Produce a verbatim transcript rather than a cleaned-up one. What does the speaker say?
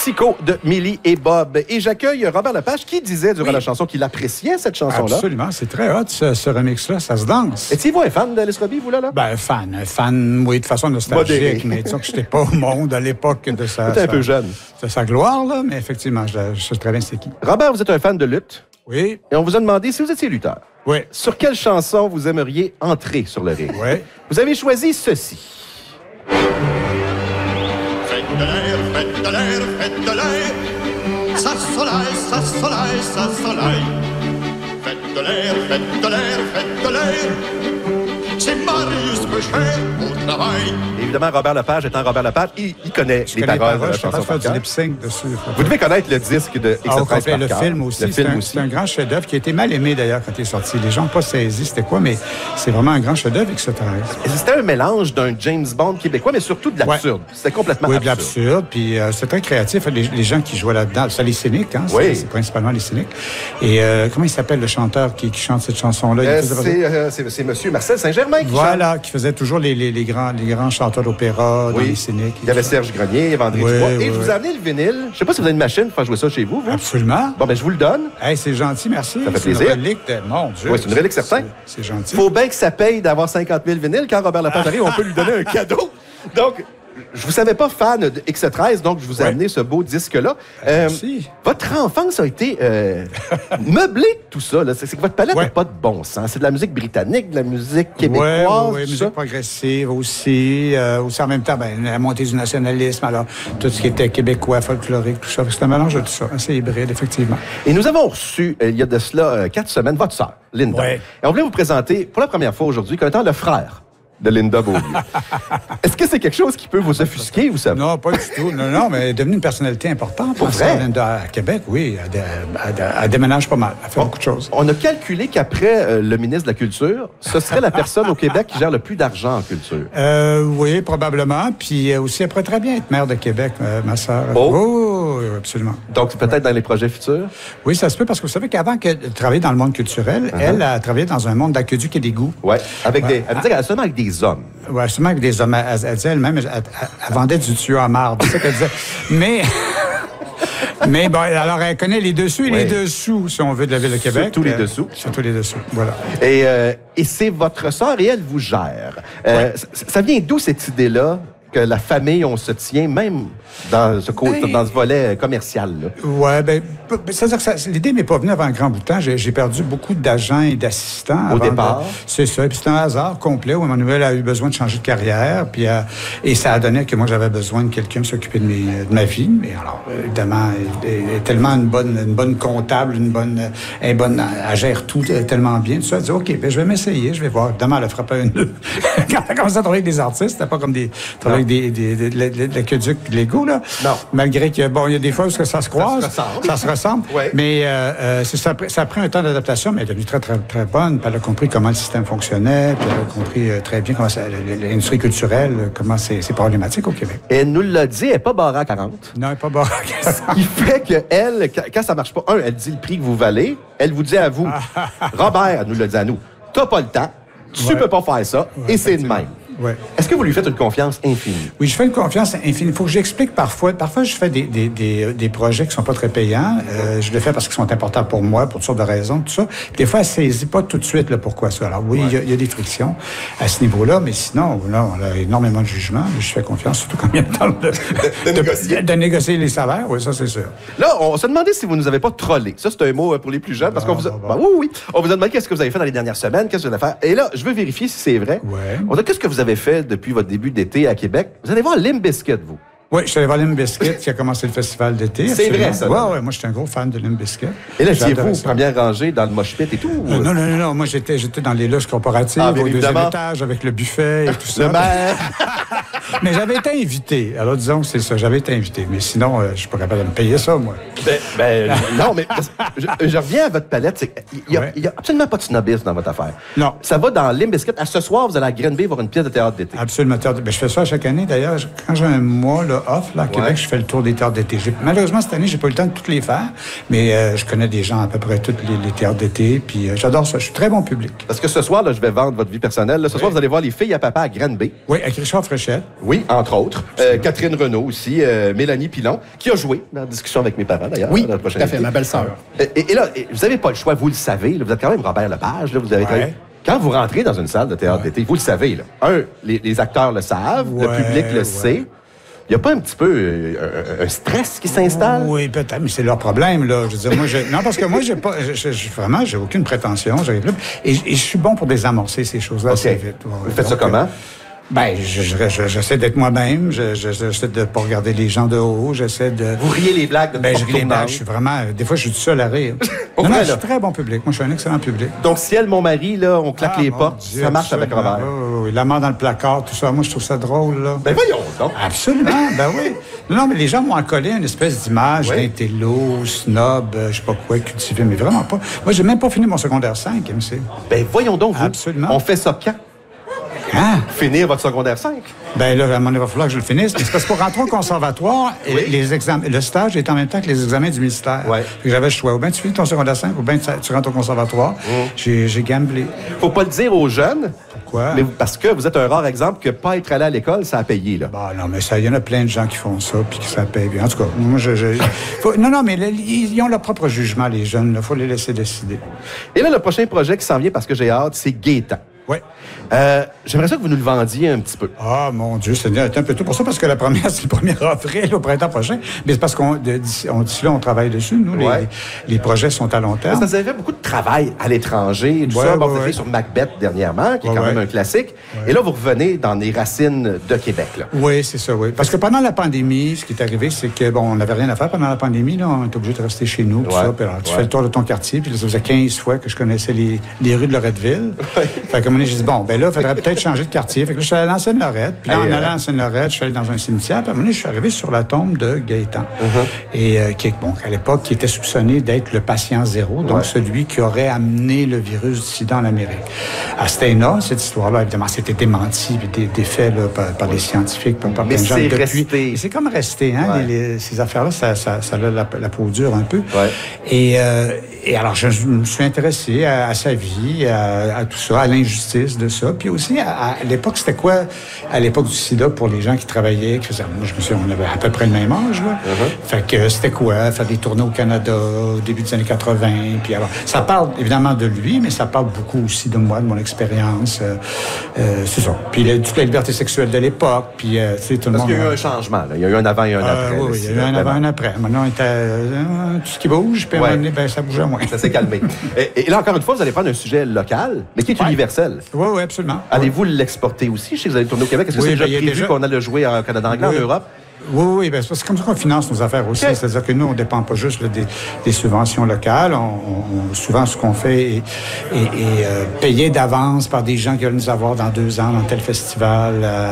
Mexico de Millie et Bob. Et j'accueille Robert Lepage qui disait durant oui. la chanson qu'il appréciait cette chanson-là. Absolument, c'est très hot ce, ce remix-là, ça se danse. Étiez-vous un fan d'Alice Robbie, vous là? là? Ben, fan, un fan, oui, de façon nostalgique, Modéré. Mais disons que je n'étais pas au monde à l'époque de sa... Vous êtes un peu jeune. De sa gloire, là, mais effectivement, je, je sais très bien c'est qui. Robert, vous êtes un fan de lutte. Oui. Et on vous a demandé si vous étiez lutteur. Oui. Sur quelle chanson vous aimeriez entrer sur le ring? Oui. Vous avez choisi ceci. Faites de l'air, faites de l'air, faites de l'air. Ça soleil, ça soleil, ça soleil. Faites de l'air, faites de l'air, faites de l'air. C'est Marius Boucher au travail. Évidemment, Robert Lepage étant Robert Lepage, il, il connaît je les connais paroles les de la je chanson. Je peux faire du lip-sync dessus. Vous devez connaître le disque de X treize ah, complet, le par film aussi. Le film c'est, un, aussi. c'est un grand chef-d'œuvre qui a été mal aimé d'ailleurs quand il est sorti. Les gens n'ont pas saisi c'était quoi, mais c'est vraiment un grand chef-d'œuvre X treize. C'était un mélange d'un James Bond québécois, mais surtout de l'absurde. Ouais. C'était complètement oui, absurde. Oui, de l'absurde. Puis euh, c'était très créatif. Les, les gens qui jouaient là-dedans, c'est les cyniques, hein? Oui. C'est, c'est principalement les cyniques. Et euh, comment il s'appelle le chanteur qui, qui chante cette chanson-là? Euh, c'est, euh, c'est, c'est M. Marcel Saint-Germain qui voilà, chante. Qui faisait toujours les, les, les, grands, les grands chanteurs d'opéra, oui. dans les cyniques. Il y avait Serge Grenier, il y avait André oui, Dubois. Oui, et je oui. vous ai amené le vinyle. Je ne sais pas si vous avez une machine pour faire jouer ça chez vous, vous. Absolument. Bon, ben je vous le donne. Hey, c'est gentil, merci. Ça fait c'est plaisir. C'est une relique de... Mon Dieu. Oui, c'est une relique certaine. C'est, c'est gentil. Faut bien que ça paye d'avoir cinquante mille vinyles. Quand Robert Lepage arrive, on peut lui donner un cadeau. Donc... Je vous savais pas fan de X treize, donc je vous ai ouais. amené ce beau disque-là. Euh, Merci. Votre enfance a été euh, meublée de tout ça. Là. C'est, c'est que votre palette n'a ouais. pas de bon sens. C'est de la musique britannique, de la musique québécoise. Oui, ouais, musique ça. progressive aussi. Euh, aussi en même temps, ben, la montée du nationalisme, alors tout ce qui était québécois, folklorique, tout ça. C'est un mélange de tout ça, assez hybride, effectivement. Et nous avons reçu, il y a de cela euh, quatre semaines, votre sœur, Linda. Ouais. Et on voulait vous présenter pour la première fois aujourd'hui comme étant le frère de Linda Beaulieu. Est-ce que c'est quelque chose qui peut vous offusquer ou ça? Non, pas du tout. Non, non, mais elle est devenue une personnalité importante. Pour vrai? Linda à Québec, oui. Elle, elle, elle, elle déménage pas mal. Elle fait on, beaucoup de choses. On a calculé qu'après euh, le ministre de la Culture, ce serait la personne au Québec qui gère le plus d'argent en culture. Euh, oui, probablement. Puis aussi, elle pourrait très bien être maire de Québec, euh, ma sœur. Oh. oh, absolument. Donc, peut-être ouais. dans les projets futurs? Oui, ça se peut, parce que vous savez qu'avant qu'elle travaillait dans le monde culturel, uh-huh. elle a travaillé dans un monde d'aqueduc et d'égouts. Oui, avec ouais. des... Elle veut dire seulement avec des hommes. Oui, seulement avec des hommes. Elle, elle disait elle-même, elle, elle, elle vendait du tuyau à marde. C'est ça qu'elle disait. Mais... Mais bon, alors elle connaît les dessous et oui. les dessous, si on veut, de la Ville de Québec. Surtout les dessous. Euh, surtout les dessous, voilà. Et, euh, et c'est votre sœur et elle vous gère. Euh, ouais. ça, ça vient d'où cette idée-là que la famille, on se tient, même dans ce, co- ben, dans ce volet commercial-là? Oui, bien, c'est-à-dire que ça, l'idée ne m'est pas venue avant un grand bout de temps. J'ai, j'ai perdu beaucoup d'agents et d'assistants. Au départ? De, c'est ça. Puis c'était un hasard complet où Emmanuel a eu besoin de changer de carrière. Puis, euh, et ça a donné que moi, j'avais besoin de quelqu'un pour s'occuper de, mes, de ma vie. Mais alors, évidemment, elle, elle est tellement une bonne, une bonne comptable, une bonne, elle, est bonne, elle gère tout tellement bien. Tout ça, elle dit, OK, ben, je vais m'essayer, je vais voir. Évidemment, elle a frappé un nœud. Quand elle a commencé à travailler avec des artistes, c'était pas comme des, travailler avec des, des, des, des, des, des aqueducs légaux, là. Non. Malgré que, bon, il y a des fois où ça se croise. Ça se ressemble. Ça se ressemble. Ouais. Mais euh, euh, c'est, ça, ça a pris un temps d'adaptation, mais elle est devenue très, très, très bonne. Puis elle a compris comment le système fonctionnait. Puis elle a compris euh, très bien comment ça, l'industrie culturelle, comment c'est, c'est problématique au Québec. Et elle nous l'a dit, elle n'est pas barrée à quarante. Non, elle n'est pas barrée à quarante. Ce qui fait qu'elle, quand ça ne marche pas, un, elle dit le prix que vous valez. Elle vous dit à vous, Robert, elle nous l'a dit à nous, t'as pas le temps, tu ne ouais. peux pas faire ça, ouais, et c'est de même. Ouais. Est-ce que vous lui faites une confiance infinie? Oui, je fais une confiance infinie. Il faut que j'explique parfois. Parfois, je fais des, des, des, des projets qui sont pas très payants. Euh, je le fais parce qu'ils sont importants pour moi, pour toutes sortes de raisons, tout ça. Puis des fois, elle saisit pas tout de suite là, pourquoi ça. Alors oui, il ouais. y, y a des frictions à ce niveau-là, mais sinon, là, on a énormément de jugement. Je fais confiance, surtout quand il y a le temps de, de, de, de, négocier. de, de négocier les salaires. Oui, ça, c'est sûr. Là, on se demandait si vous nous avez pas trollé. Ça, c'est un mot pour les plus jeunes, parce bon, qu'on vous a... bon, bon. Ben, oui, oui. On vous a demandé qu'est-ce que vous avez fait dans les dernières semaines, qu'est-ce que vous avez fait. Et là, je veux vérifier si c'est vrai. Ouais. On a qu'est-ce que vous avez fait depuis votre début d'été à Québec. Vous allez voir Limp Bizkit, vous. Oui, je suis allé voir Limp Bizkit qui a commencé le festival d'été. C'est absolument. vrai, ça. Oui, oui. Moi, j'étais un gros fan de Limp Bizkit. Et là, étiez-vous première rangée dans le mosh pit et tout? Euh, non, non, non, non. Moi, j'étais, j'étais dans les loges corporatives, ah, au deuxième étage, avec le buffet et tout ça. Le maire. Mais j'avais été invité. Alors, disons que c'est ça. J'avais été invité. Mais sinon, euh, je suis pas capable de me payer ça, moi. Ben, ben non, mais je, je reviens à votre palette. Il n'y a, ouais. a absolument pas de snobisme dans votre affaire. Non. Ça va dans Limp Bizkit. À ce soir, vous allez à Grenby voir une pièce de théâtre d'été. Absolument. Ben, je fais ça chaque année, d'ailleurs. Quand j'ai un mois là, off là, à Québec, ouais. je fais le tour des théâtres d'été. J'ai, malheureusement, cette année, j'ai pas eu le temps de toutes les faire. Mais euh, je connais des gens à peu près tous les, les théâtres d'été. Puis euh, j'adore ça. Je suis très bon public. Parce que ce soir, là, je vais vendre votre vie personnelle. Là, ce oui. soir, vous allez voir Les filles à papa à Grenby. Oui, avec Richard Fréchette. Oui. Oui, entre autres. Euh, Catherine Renaud aussi, euh, Mélanie Pilon, qui a joué dans la discussion avec mes parents, d'ailleurs. Oui, dans la prochaine tout à fait, invitée. ma belle-sœur. Et, et là, et vous n'avez pas le choix, vous le savez. Là, vous êtes quand même Robert Lepage. Là, vous avez Ouais. quand même- Quand vous rentrez dans une salle de théâtre Ouais. d'été, vous le savez. Là. Un, les, les acteurs le savent, le Ouais, public le ouais. sait. Il n'y a pas un petit peu euh, un, un stress qui s'installe? Oui, peut-être, mais c'est leur problème, là. Je veux dire, moi, je... Non, parce que moi, j'ai pas... Je, je, vraiment, j'ai aucune prétention. J'arrive là. Et, et je suis bon pour désamorcer ces choses-là OK. assez vite. Ouais, Vous faites ça donc, comment? euh, Ben, je- je- je- j'essaie d'être moi-même. Je- je- J'essaie de pas regarder les gens de haut. J'essaie de... Vous riez les blagues de Ben, je porte ris les tournante. blagues. Je suis vraiment... Des fois, je suis tout seul à rire. Pour non, non, vrai, je suis là. très bon public. Moi, je suis un excellent public. Donc, si elle, mon mari, là, on claque Ah, les mon portes, Dieu, ça marche avec absolument. Robert. Oui, oui, oui. La mort dans le placard, tout ça. Moi, je trouve ça drôle, là. Ben voyons donc. Absolument, ben oui. Non, non, mais les gens m'ont accolé une espèce d'image Oui. d'intello, snob, euh, je sais pas quoi, cultivé, mais vraiment pas. Moi, j'ai même pas fini mon secondaire cinq, M C. Ben voyons donc, vous. Absolument. On fait ça quand? Hein? Finir votre secondaire cinq? Ben là, à un moment donné, il va falloir que je le finisse. Mais c'est parce que pour rentrer au conservatoire, Oui. les examens, le stage est en même temps que les examens du ministère. Ouais. Fait que j'avais le choix. Ou bien tu finis ton secondaire cinq, ou bien tu, tu rentres au conservatoire. J'ai, j'ai gamblé. Faut pas le dire aux jeunes. Pourquoi? Mais vous- parce que vous êtes un rare exemple que pas être allé à l'école, ça a payé, là. Bah non, mais ça, il y en a plein de gens qui font ça, puis que ça paye bien. En tout cas, moi, je... je- faut- non, non, mais le- ils ont leur propre jugement, les jeunes. Il faut les laisser décider. Et là, le prochain projet qui s'en vient, parce que j'ai hâte, c'est Gaétan. Oui. Euh, J'aimerais ça que vous nous le vendiez un petit peu. Ah, mon Dieu, c'est un peu tôt pour ça, parce que la première, c'est le premier avril au printemps prochain. Mais c'est parce qu'on, de- d'ici on- d'ici là, on travaille dessus. Nous, les- Ouais. les, les projets sont à long terme. Parce que vous avez fait beaucoup de travail à l'étranger, et tout Ouais, ça. Bon, ouais, vous avez ouais. fait sur Macbeth dernièrement, qui est Ouais, quand même ouais. un classique. Et là, vous revenez dans les racines de Québec, là. Oui, c'est ça, oui. Parce que pendant la pandémie, ce qui est arrivé, c'est que, bon, on n'avait rien à faire pendant la pandémie, là. On était obligé de rester chez nous, tout Ouais. ça. Puis alors, tu Ouais. fais le tour de ton quartier, puis là, ça faisait quinze fois que je connaissais les, les rues de Loretteville. Fait qu'à un moment donné, j'ai dit, bon, ben là, il faudrait peut-être changer de quartier. Fait que là, je suis allé à Seine-Lorette. Puis là, Hey, en euh, allant à Seine-Lorette, je suis allé dans un cimetière. Puis à un moment donné, je suis arrivé sur la tombe de Gaétan. Uh-huh. Et euh, qui, est- bon, à l'époque, qui était soupçonné d'être le patient zéro, donc Ouais. celui qui aurait amené le virus du sida en Amérique. À c'était énorme, cette histoire-là. Évidemment, c'était démenti, puis des, des faits là, par, par des scientifiques, par, par Mais plein de gens c'est depuis. resté. Et c'est comme resté, hein, Ouais. les- les- ces affaires-là, ça, ça, ça a la, la peau dure un peu. Ouais. Et, euh, et alors, je, je me suis intéressé à, à sa vie, à, à tout ça, à l'injustice de ça. Puis aussi, à, à l'époque, c'était quoi, à l'époque du sida, pour les gens qui travaillaient, qui faisaient, moi, je me suis, on avait à peu près le même âge, là. Uh-huh. Fait que c'était quoi, faire des tournées au Canada, au début des années quatre-vingt. Puis alors, ça parle évidemment de lui, mais ça parle beaucoup aussi de moi, de mon expérience. Euh, euh, c'est ça. Puis la, toute la liberté sexuelle de l'époque, puis, euh, tu sais, tout le Parce monde... qu'il y a eu un changement, là. Il y a eu un avant et un Euh, après. oui, là, oui, il y a eu un vraiment. avant et un après. Maintenant, on était, euh, tout ce qui bouge, puis à un Ouais. moment donné, ben, ça bougeait moins. Ça s'est calmé. et, et là, encore une fois, vous allez prendre un sujet local, mais qui est Ouais. universel. Oui, oui, absolument. Allez-vous l'exporter aussi? Je sais que vous allez tourner au Québec. Est-ce que Oui, c'est déjà ben, il y a prévu déjà- qu'on a le jouer en Canada anglais, Oui. en Europe? Oui, oui, ben, c'est comme ça qu'on finance nos affaires aussi. OK. C'est-à-dire que nous, on ne dépend pas juste là, des, des subventions locales. On, on- souvent, ce qu'on fait est, est- est, euh, payé d'avance par des gens qui veulent nous avoir dans deux ans dans tel festival. euh,